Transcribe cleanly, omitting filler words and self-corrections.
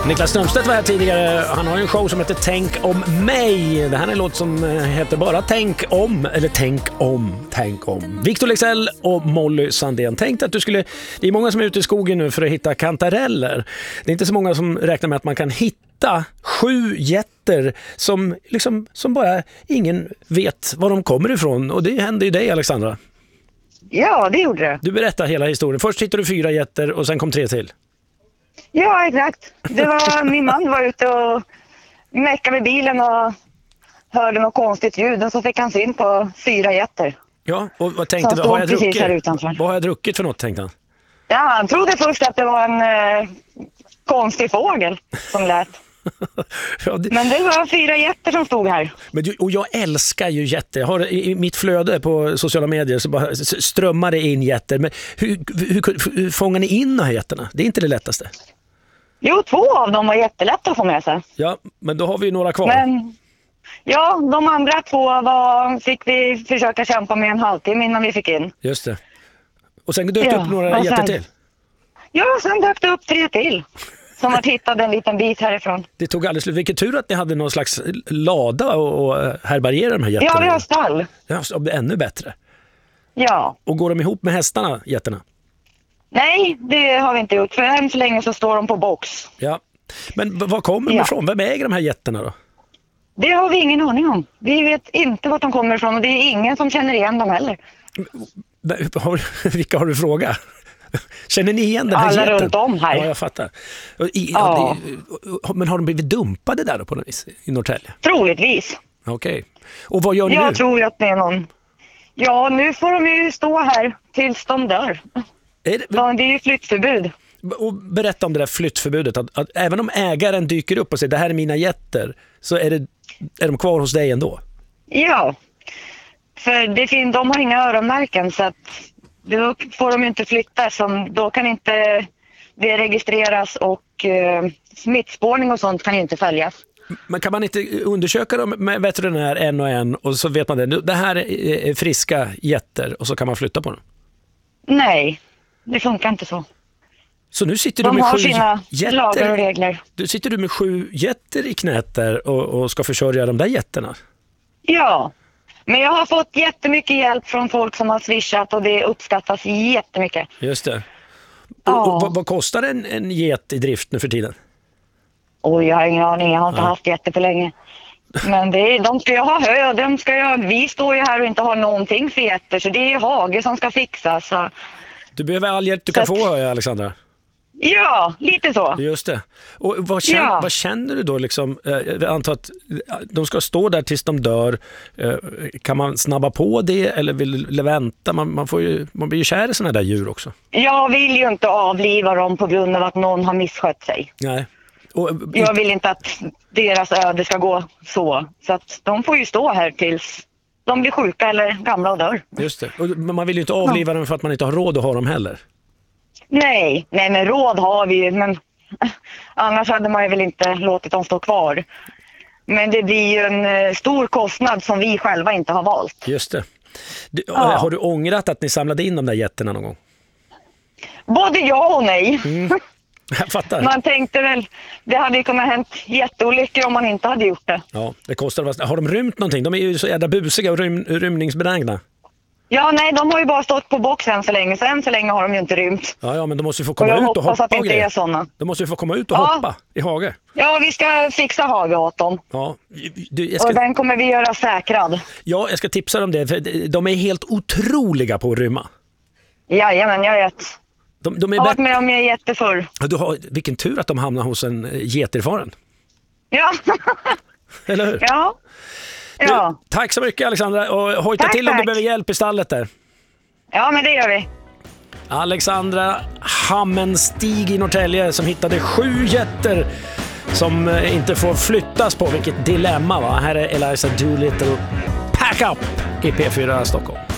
Niklas Strömstedt var här tidigare. Han har en show som heter Tänk om mig. Det här är en låt som heter bara Tänk om. Eller Tänk om. Victor Leksell och Molly Sandén. Tänkte att det är många som är ute i skogen nu för att hitta kantareller. Det är inte så många som räknar med att man kan hitta 7 getter som bara ingen vet var de kommer ifrån. Och det hände ju dig, Alexandra. Ja, det gjorde det. Du berättar hela historien. Först hittade du 4 getter och sen kom 3 till. Ja, exakt. Det var min man var ute och mäckade med bilen och hörde något konstigt ljud och så fick han syn på 4 getter. Ja, och vad tänkte du? Vad har jag druckit för något, tänkte han? Ja, han trodde först att det var en konstig fågel som lät. Ja, Men det var 4 getter som stod här. Och jag älskar ju getter. Jag har i mitt flöde på sociala medier så bara strömmar det in getter. Men hur fångar ni in de här getterna? Det är inte det lättaste. Jo, 2 av dem var jättelätta att få med sig. Ja, men då har vi några kvar. Men ja, de andra 2 fick vi försöka kämpa med en halvtimme innan vi fick in. Just det. Och sen dök det upp några getter till? Ja, sen dök det upp 3 till. Som har hittat en liten bit härifrån. Det tog alldeles slut. Vilken tur att ni hade någon slags lada och härbärgera de här getterna. Ja, vi har stall. Ja, det är ännu bättre. Ja. Och går de ihop med hästarna, getterna? Nej, det har vi inte gjort. För än så länge så står de på box. Ja. Men var kommer de ifrån? Vem äger de här getterna då? Det har vi ingen aning om. Vi vet inte vart de kommer ifrån och det är ingen som känner igen dem heller. Vilka har du frågat? Känner ni igen den här alla jätten? Runt om här. Ja, jag fattar. Men har de blivit dumpade där då på något vis i Norrtälje? Troligtvis. Okej. Och vad gör ni nu? Jag tror att det är någon... Ja, nu får de ju stå här tills de dör. Det är ju flyttförbud. Och berätta om det där flyttförbudet. Att även om ägaren dyker upp och säger det här är mina getter, så är de kvar hos dig ändå? Ja, för de har inga öronmärken så att då får de ju inte flytta. Då kan inte det registreras och smittspårning och sånt kan inte följas. Men kan man inte undersöka dem med veterinär en och en och så vet man det här är friska getter och så kan man flytta på dem? Nej, det funkar inte så. Så nu sitter du med 7 getter. Lagar och regler. Du sitter du med 7 getter i knät där och ska försörja de där getterna? Ja, men jag har fått jättemycket hjälp från folk som har swishat och det uppskattas jättemycket. Just det. Och vad kostar en get i drift nu för tiden? Jag har ingen aning, jag har inte haft getter för länge. Men de ska ju ha hö, vi står ju här och inte har någonting för getter så det är hage som ska fixas. Så. Du behöver all hjälp du kan få, Alexandra. Ja, lite så. Just det. Och vad känner du då liksom? Jag antar att de ska stå där tills de dör. Kan man snabba på det eller vill vänta? Man blir ju kär i såna där djur också. Jag vill ju inte avliva dem på grund av att någon har misskött sig. Nej. Jag vill inte att deras öde ska gå så. Så att de får ju stå här tills de blir sjuka eller gamla och dör. Just det. Men man vill ju inte avliva dem för att man inte har råd att ha dem heller. Nej, men råd har vi ju. Men annars hade man ju väl inte låtit dem stå kvar. Men det blir ju en stor kostnad som vi själva inte har valt. Just det. Har du ångrat att ni samlade in de där getterna någon gång? Både ja och nej. Jag fattar. Man tänkte väl, det hade ju kunnat hänt jätteolyckor om man inte hade gjort det. Ja, det kostar. Har de rymt någonting? De är ju så jävla busiga och rymningsbenägna. Ja, nej, de har ju bara stått på box än så länge. Så än så länge har de ju inte rymt. Ja, men de måste ju få komma ut och hoppa. Att det inte är såna. De måste ju få komma ut och hoppa i hage. Ja, vi ska fixa hage åt dem. Ja, och den kommer vi göra säkrad. Ja, jag ska tipsa dem det. För de är helt otroliga på att rymma. Jajamän, jag vet. De är jag har varit med om jag jätteförr. Vilken tur att de hamnar hos en geterfaren. Ja. Eller hur? Ja. Du, tack så mycket, Alexandra. Och hojta till om du behöver hjälp i stallet där. Ja, men det gör vi. Alexandra Hammenstig i Norrtälje som hittade 7 getter som inte får flyttas på. Vilket dilemma, va? Här är Eliza Doolittle Pack Up i P4 Stockholm.